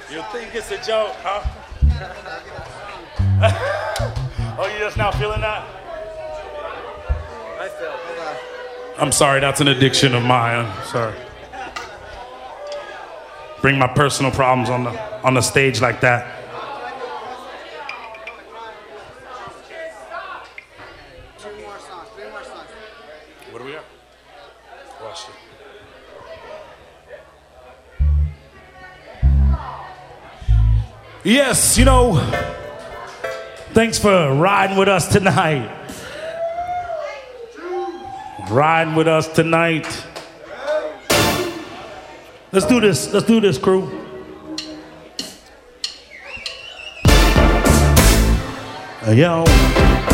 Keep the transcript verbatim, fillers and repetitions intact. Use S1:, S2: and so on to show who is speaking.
S1: You think it's a joke, huh? Oh, you just now feeling that?
S2: I feel.
S1: I'm sorry, that's an addiction of mine. I'm sorry. Bring my personal problems on the on the stage like that.
S2: Two more songs. Three more songs.
S1: What do we have? Watch it. Yes, you know, thanks for riding with us tonight. Riding with us tonight. Let's do this. Let's do this, crew. Yo.